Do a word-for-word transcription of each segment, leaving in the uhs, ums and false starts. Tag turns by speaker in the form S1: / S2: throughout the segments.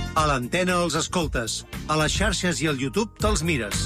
S1: A l'antena els escoltes, a les xarxes i al YouTube te'ls mires.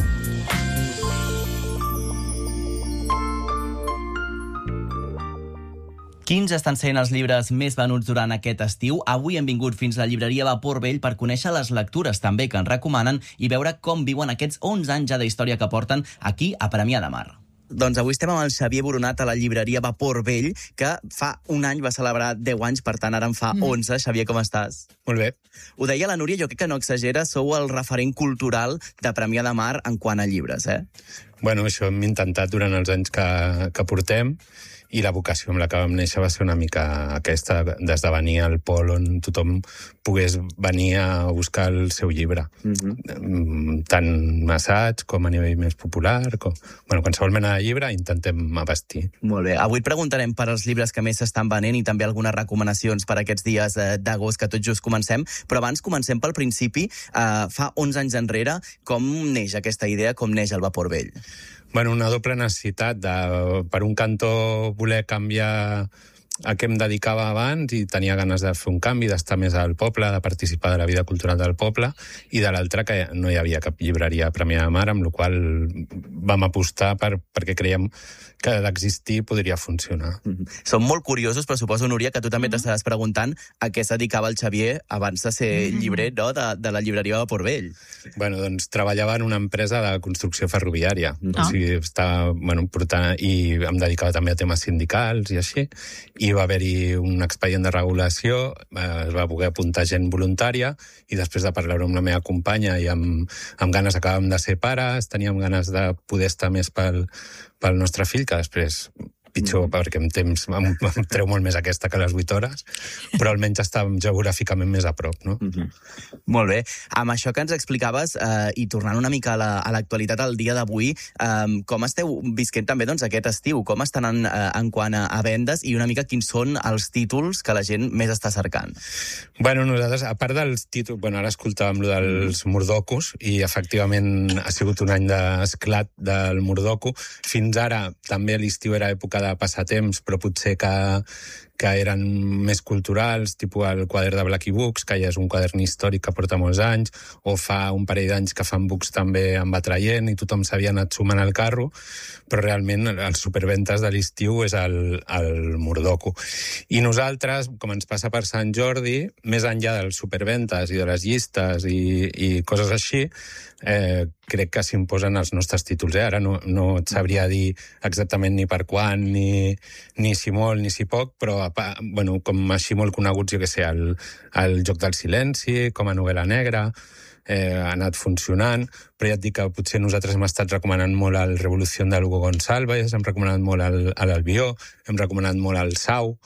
S2: Quins estan sent els llibres més venuts durant aquest estiu? Avui hem vingut fins a la llibreria Vapor Vell per conèixer les lectures també que ens recomanen i veure com viuen aquests onze anys ja d'història que porten aquí a Premià de Mar. Doncs avui estem amb el Xavier Boronat a la llibreria Vapor Vell, que fa un any va celebrar deu anys, per tant ara en fa onze. Xavier, com estàs?
S3: Molt bé.
S2: Ho deia la Núria, jo crec que no exagera, sou el referent cultural de Premià de Mar en quant a llibres, eh?
S3: Bueno, això hem intentat durant els anys que, que portem, i la vocació amb la que vam néixer va ser una mica aquesta, d'esdevenir el pol on tothom pogués venir a buscar el seu llibre. Mm-hmm. Tant assaig com a nivell més popular. Com... Bueno, qualsevol mena de llibre intentem abastir.
S2: Molt bé. Avui et preguntarem per als llibres que més s'estan venent i també algunes recomanacions per aquests dies d'agost que tot just comencem, però abans comencem pel principi. Uh, fa onze anys enrere, com neix aquesta idea, com neix el Vapor Vell?
S3: Bueno, una doble necessitat de, per un cantó, voler canviar a què em dedicava abans i tenia ganes de fer un canvi, d'estar més al poble, de participar de la vida cultural del poble, i de l'altra que no hi havia cap llibreria a Premià de Mar, amb la qual vam apostar per, perquè creiem que d'existir podria funcionar.
S2: Mm-hmm. Som molt curiosos, però suposo, Núria, que tu també mm-hmm. t'estaràs preguntant a què es dedicava el Xavier abans de ser mm-hmm. llibrer, no?, de, de la llibreria Vapor Vell.
S3: Bueno, doncs treballava en una empresa de construcció ferroviària. Mm-hmm. O sigui, estava, bueno, portant, i em dedicava també a temes sindicals i així, i va haver-hi un expedient de regulació, eh, es va poder apuntar gent voluntària, i després de parlar-ho amb la meva companya i amb, amb ganes acabàvem de ser pares, teníem ganes de poder estar més pel, pel nostre fill, que després pitjor, mm. perquè en temps em, em treu molt més aquesta que les vuit hores, però almenys estàvem geogràficament més a prop, no?
S2: Mm-hmm. Molt bé. Amb això que ens explicaves, eh, i tornant una mica a l'actualitat al dia d'avui, eh, com esteu visquent també doncs, aquest estiu? Com estan en, eh, en quant a, a vendes i una mica quins són els títols que la gent més està cercant?
S3: Bueno, nosaltres, a part dels títols, bueno, ara escoltàvem lo dels murdocos, i efectivament ha sigut un any d'esclat del murdoco. Fins ara també l'estiu era època de passatemps, però potser que, que eren més culturals, tipus el quadern de Blacky Books, que ja és un quadern històric que porta molts anys, o fa un parell d'anys que fan books també en va traient, i tothom s'havia anat sumant al carro, però realment els superventes de l'estiu és el, el murdoco. I nosaltres, com ens passa per Sant Jordi, més enllà dels superventes i de les llistes i, i coses així, eh, crec que s'imposen els nostres títols. Eh? Ara no, no et sabria dir exactament ni per quan, ni, ni si molt, ni si poc, però bueno, com així molt coneguts, jo què sé, el, el Joc del Silenci, com a novel·la negra, eh, ha anat funcionant, però ja et dic que potser nosaltres hem estat recomanant molt el Revolució de Lugo Gonçalves, hem recomanat molt el, l'Albió, hem recomanat molt el Sau,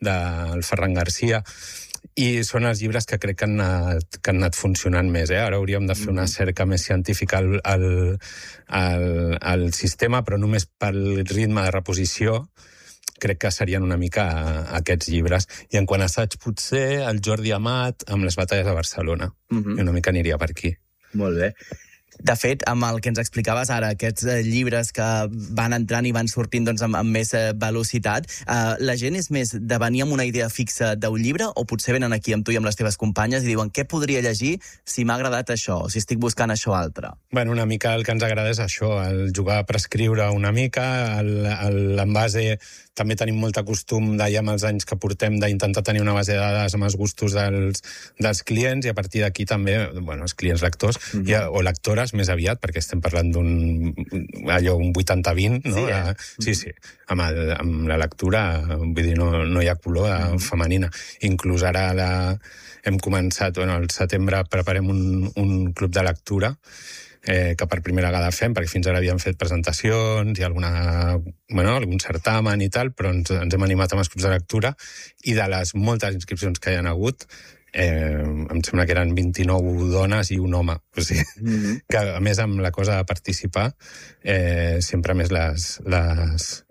S3: del Ferran Garcia, i són els llibres que crec que han anat, que han anat funcionant més. Eh? Ara hauríem de fer una cerca més científica al, al, al, al sistema, però només pel ritme de reposició crec que serien una mica aquests llibres. I en quant a assaig, potser el Jordi Amat amb les batalles de Barcelona. Mm-hmm. I una mica aniria per aquí.
S2: Molt bé. De fet, amb el que ens explicaves ara, aquests eh, llibres que van entrant i van sortint doncs, amb, amb més eh, velocitat, eh, la gent és més de venir amb una idea fixa d'un llibre o potser venen aquí amb tu i amb les teves companyes i diuen què podria llegir si m'ha agradat això o si estic buscant això altre?
S3: Bueno, una mica el que ens agrada és això, el jugar a prescriure una mica, l'envase. També tenim molt costum d'allà amb els anys que portem d'intentar tenir una base de dades amb els gustos dels, dels clients i a partir d'aquí també, bueno, els clients lectors, mm-hmm. ja, o lectores més aviat, perquè estem parlant d'un allò, un vuitanta vint, no? Sí, eh? sí, sí. Amb, el, amb la lectura, vull dir, no, no hi ha color mm-hmm. femenina. Inclús ara la, hem començat, bueno, al setembre preparem un, un club de lectura Eh, que per primera vegada fem, perquè fins ara havíem fet presentacions i alguna, bueno, algun certamen i tal, però ens, ens hem animat amb els clubs de lectura i de les moltes inscripcions que hi ha hagut, eh, em sembla que eren vint-i-nou dones i un home. O sigui, mm-hmm. que a més amb la cosa de participar, eh, sempre més les, les,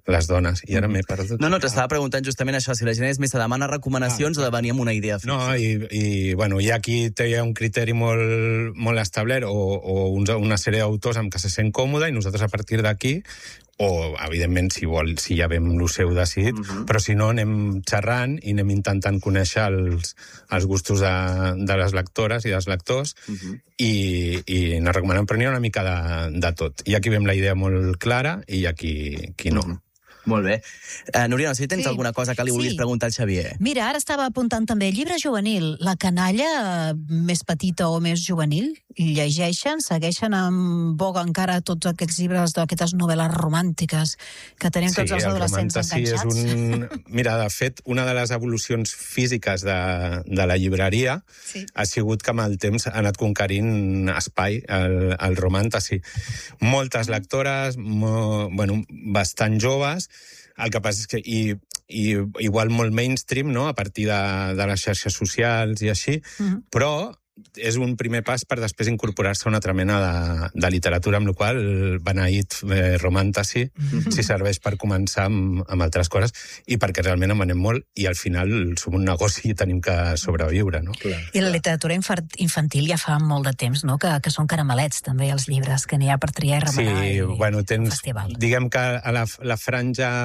S3: les dones, i ara m'he perdut.
S2: No, no, t'estava preguntant justament això, si la gent és més se demana recomanacions ah, o de venir amb una idea fixa.
S3: No, i, i bueno, hi ha qui té un criteri molt, molt establert o, o una sèrie d'autors amb què se sent còmode i nosaltres a partir d'aquí, o, evidentment, si vol, si ja vam el seu decidit, uh-huh. però si no, anem xerrant i anem intentant conèixer els, els gustos de, de les lectores i dels lectors uh-huh. i, i anar recomanant, però n'hi ha una mica de, de tot. Hi ha qui ve amb la idea molt clara i hi ha qui, qui no.
S2: Uh-huh. Molt bé. Uh, Núria, no sé si tens sí. alguna cosa que li vulguis sí. preguntar al Xavier.
S4: Mira, ara estava apuntant també llibre juvenil. La canalla més petita o més juvenil llegeixen, segueixen en boga encara tots aquests llibres d'aquestes novel·les romàntiques que tenim sí, tots els adolescents enganxats.
S3: Sí, és un... Mira, de fet, una de les evolucions físiques de, de la llibreria sí. ha sigut que amb el temps ha anat conquerint espai, el, el romantasy. Moltes lectores, mo, bueno, bastant joves. El que passa és que, i, i igual molt mainstream, no?, a partir de, de les xarxes socials i així, uh-huh. però és un primer pas per després incorporar-se a una altra mena de, de literatura, amb la qual beneït eh, romantasy mm-hmm. si serveix per començar amb, amb altres coses i perquè realment en venem molt i al final som un negoci i tenim que sobreviure, no? Clar.
S4: I la literatura infantil ja fa molt de temps, no?, que, que són caramelets també els llibres, que n'hi ha per triar i remenar.
S3: Sí, i, bueno, tens,
S4: festival.
S3: Diguem que a la, la franja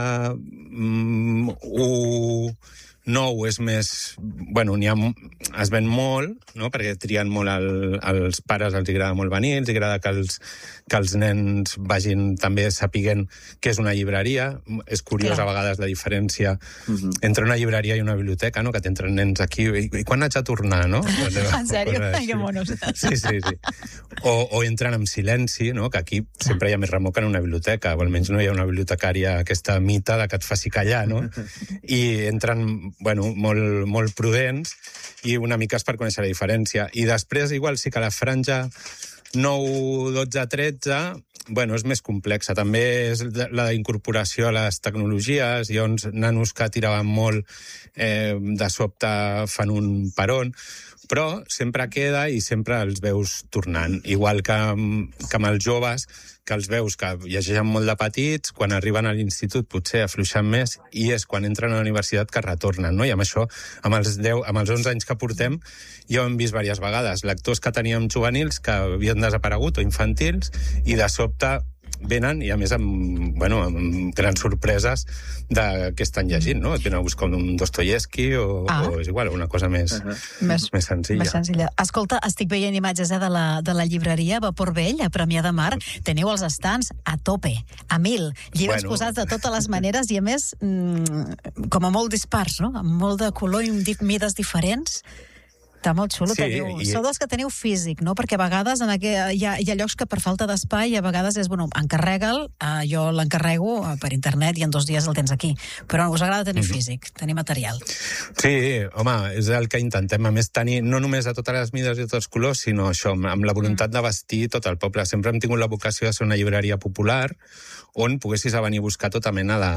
S3: mm, u... nou és més... Bueno, n'hi ha, es ven molt, no?, perquè trien molt el, els pares, els agrada molt venir, els agrada que els, que els nens vagin també sapiguent què és una llibreria. És curiós, Clar. a vegades, la diferència uh-huh. entre una llibreria i una biblioteca, no?, que t'entren nens aquí. I, i quan haig de tornar, no?
S4: En sèrio? Que monos.
S3: Sí, sí, sí. O, o entren amb silenci, no?, que aquí sempre hi ha més remor que en una biblioteca, o almenys no hi ha una bibliotecària, aquesta mita de que et faci callar, no? I entren... bueno, molt, molt prudents i una mica és per conèixer la diferència. I després, igual, sí que la franja nou, dotze, tretze, bueno, és més complexa. També és la incorporació a les tecnologies. Hi ha uns nanos que tiraven molt, eh, de sobte fan un peron, però sempre queda i sempre els veus tornant. Igual que, que amb els joves, que els veus que llegeixen molt de petits, quan arriben a l'institut potser afluixen més, i és quan entren a la universitat que retornen, no? I amb això, amb els, deu, amb els onze anys que portem, ja ho hem vist diverses vegades. Lectors que teníem juvenils que havien desaparegut, o infantils, i de sobte venen, i a més amb, bueno, amb grans sorpreses de què estan llegint, no? Et venen a buscar un Dostoyevsky o, ah. o és igual, una cosa més, uh-huh. més, més senzilla.
S4: Més senzilla. Escolta, estic veient imatges eh, de, la, de la llibreria Vapor Vell, a Premià de Mar. Teniu els estants a tope, a mil, llibres bueno. posats de totes les maneres i a més mmm, com a molt dispars, no? Amb molt de color i dit mides diferents. Està molt xulo, sí, teniu. I... Sou dels que teniu físic, no? Perquè a vegades en aqu... hi, ha, hi ha llocs que per falta d'espai a vegades és, bueno, encarrega'l, uh, jo l'encarrego uh, per internet i en dos dies el tens aquí. Però us agrada tenir mm-hmm. físic, tenir material.
S3: Sí, home, és el que intentem. A més, tenir no només a totes les mides i a tots els colors, sinó això, amb la voluntat mm. de vestir tot el poble. Sempre hem tingut la vocació de ser una llibreria popular on poguessis a venir a buscar tota mena de,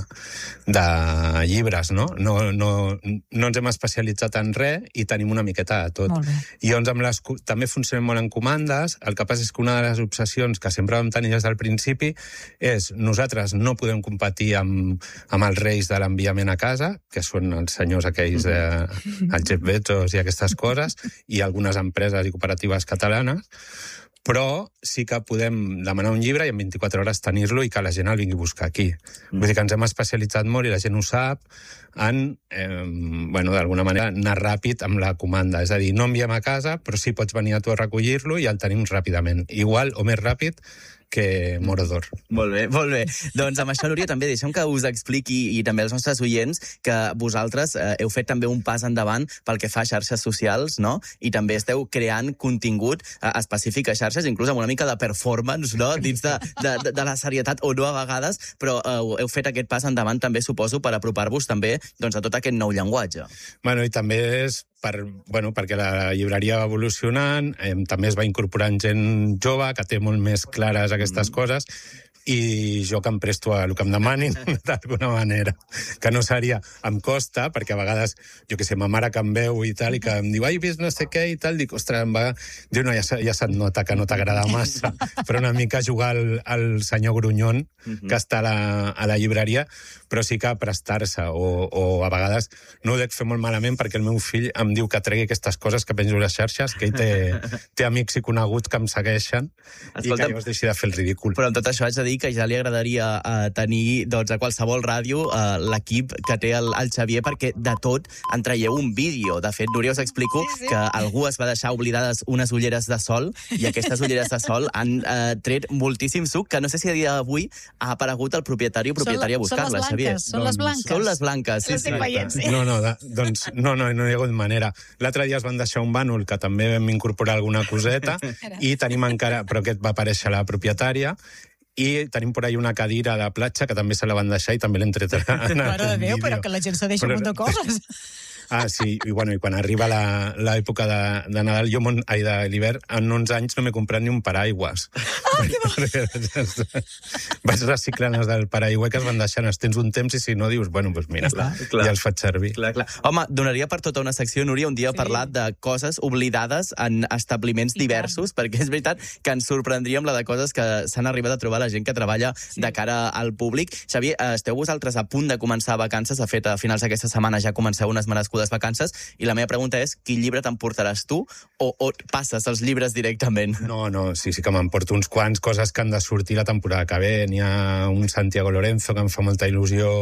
S3: de llibres, no? No, no? no ens hem especialitzat en res i tenim una miqueta de tot. I llavors amb les, també funcionem molt en comandes. El que passa és que una de les obsessions que sempre vam tenir des del principi és nosaltres no podem competir amb, amb els reis de l'enviament a casa, que són els senyors aquells, eh, el Jeff Bezos i aquestes coses, i algunes empreses i cooperatives catalanes, però sí que podem demanar un llibre i en vint-i-quatre hores tenir-lo i que la gent el vingui a buscar aquí. Mm. Vull dir que ens hem especialitzat molt i la gent ho sap en, eh, bueno, d'alguna manera, anar ràpid amb la comanda. És a dir, no enviem a casa, però sí pots venir a tu a recollir-lo i el tenim ràpidament. Igual o més ràpid que Mordor.
S2: Molt bé, molt bé. Doncs amb això, Núria, també deixem que us expliqui, i també als nostres oients, que vosaltres eh, heu fet també un pas endavant pel que fa a xarxes socials, no? I també esteu creant contingut eh, específic a xarxes, inclús amb una mica de performance, no? Dins de, de, de, de la serietat, o no a vegades, però eh, heu fet aquest pas endavant també, suposo, per apropar-vos també doncs, a tot aquest nou llenguatge.
S3: Bueno, i també és per, bueno, perquè la llibreria va evolucionant, eh, també es va incorporant gent jove que té molt més clares aquestes mm. coses, i jo que em presto a el que em demanin, d'alguna manera. Que no seria... Em costa, perquè a vegades, jo que sé, ma mare que em veu i tal, i que em diu, ai, vist no sé què i tal, dic, ostres, em va... Diu, no, ja, ja se't nota que no t'agrada massa, però una mica jugar al, al senyor Grunyon, que està a la, a la llibreria, però sí que prestar-se, o, o a vegades no ho dec fer molt malament perquè el meu fill em diu que tregui aquestes coses que penjo a les xarxes, que ell té, té amics i coneguts que em segueixen, escolta, i que jo es deixi de fer el ridícul.
S2: Però amb tot això haig de dir que ja li agradaria uh, tenir doncs, a qualsevol ràdio uh, l'equip que té el, el Xavier, perquè de tot en traieu un vídeo. De fet, Núria, us explico sí, sí. que algú es va deixar oblidades unes ulleres de sol, i aquestes ulleres de sol han uh, tret moltíssim suc, que no sé si a dia d'avui ha aparegut el propietari o propietària a buscar-la, Xavier.
S4: Són les blanques.
S2: Són les blanques, sí, sí.
S4: Veient, sí.
S3: No, no, de, doncs, no, no, no hi ha hagut manera. L'altre dia es van deixar un bànol, que també vam incorporar alguna coseta, i tenim encara, però aquest va aparèixer la propietària, i tenim por ahí una cadira de platja que també se la van deixar i també l'hem tret en
S4: Mare de Déu, però que la gent se deixa però... un munt de coses.
S3: Ah, sí, i, bueno, i quan arriba l'època de, de Nadal, jo, mon, ai, de l'hivern, en uns anys no m'he comprat ni un paraigües.
S4: Ah, que bo!
S3: Vaig reciclant els del paraigües que es van deixant, els tens un temps, i si no dius, bueno, doncs mira, clar, clar. ja els faig servir.
S2: Clar, clar. Home, donaria per tota una secció, Núria, un dia sí. parlar de coses oblidades en establiments I diversos, tant. Perquè és veritat que ens sorprendríem la de coses que s'han arribat a trobar la gent que treballa sí. de cara al públic. Xavier, esteu vosaltres a punt de començar vacances? De fet, a finals d'aquesta setmana ja comenceu unes merescudes vacances, i la meva pregunta és, quin llibre t'emportaràs tu, o, o passes els llibres directament?
S3: No, no, sí, sí que m'emporto uns quants, coses que han de sortir la temporada que ve. N'hi ha un Santiago Lorenzo que em fa molta il·lusió,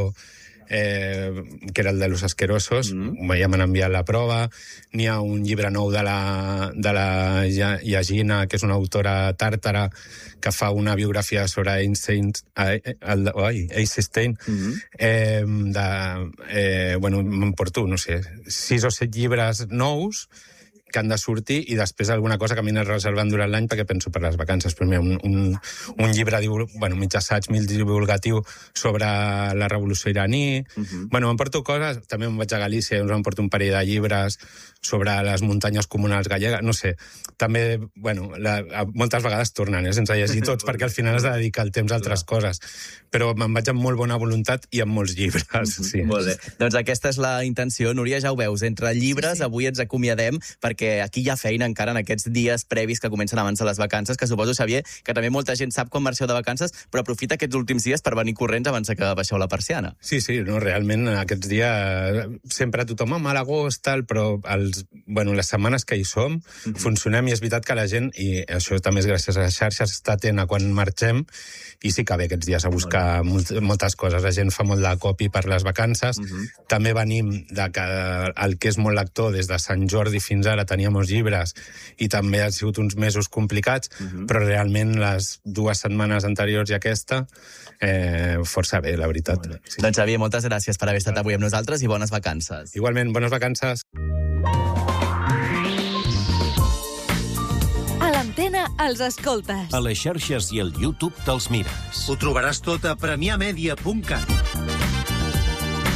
S3: eh, que era el de Los Asquerosos, mm. ja m'han enviat la prova. N'hi ha un llibre nou de la, de la Yagina, que és una autora tàrtara, que fa una biografia sobre Einstein, ai, Einstein, mm-hmm. eh, de, eh, bueno, m'emporto, no sé, sis o set llibres nous que han de sortir, i després alguna cosa que m'he anat reservant durant l'any perquè penso per les vacances. Però mira, un, un, un llibre, bueno, mig assaig, mig divulgatiu sobre la revolució iraní. Uh-huh. Bueno, m'emporto coses, també me'n vaig a Galícia, doncs m'emporto un parell de llibres sobre les muntanyes comunals gallegues, no sé. També, bueno, la, moltes vegades tornen, eh, sense llegir tots, perquè al final has de dedicar el temps a altres coses. Però me'n vaig amb molt bona voluntat i amb molts llibres, uh-huh. sí.
S2: Molt bé. Doncs aquesta és la intenció. Núria, ja ho veus, entre llibres, sí, sí. avui ens acomiadem, perquè aquí hi ha feina encara en aquests dies previs que comencen abans de les vacances, que suposo, Xavier, que també molta gent sap quan marxeu de vacances, però aprofita aquests últims dies per venir corrents abans que baixeu la persiana.
S3: Sí, sí, no, realment aquests dies sempre tothom a mal agost, tal, però els, bueno, les setmanes que hi som mm-hmm. funcionem, i és veritat que la gent, i això també és gràcies a les xarxes, està atent a quan marxem, i sí que ve aquests dies a buscar molt, moltes coses. La gent fa molt de copi per les vacances. Mm-hmm. També venim de que el que és molt lector, des de Sant Jordi fins ara teníem molts llibres, i també han sigut uns mesos complicats, uh-huh. però realment les dues setmanes anteriors i aquesta, eh, força bé, la veritat.
S2: Sí. Doncs, Xavier, moltes gràcies per haver estat avui amb nosaltres, i bones vacances.
S3: Igualment, bones vacances.
S5: A l'antena els escoltes.
S6: A les xarxes i al YouTube te'ls mires.
S1: Ho trobaràs tot a premià media punt cat.